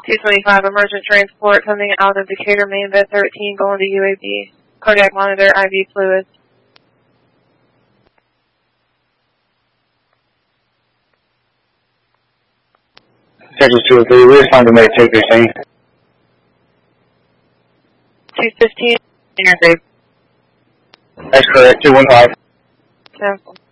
225, emergent transport coming out of Decatur main bed 13, going to UAB. Cardiac monitor, IV fluids. Texas 203, we respond to May 215. 215, in your grave. That's correct, 215. Cancel.